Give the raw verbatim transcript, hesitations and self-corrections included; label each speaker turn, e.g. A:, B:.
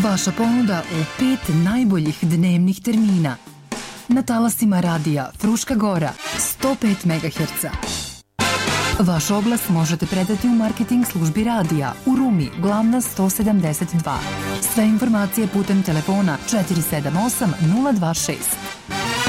A: Vaša ponuda u pet najboljih dnevnih termina. Na talasima radija Fruška Gora, sto pet megaherca. Vaš oglas možete predati u marketing službi radija u Rumi, Glavna sto sedamdeset dva. Sve informacije putem telefona četiri sedam osam nula dva šest.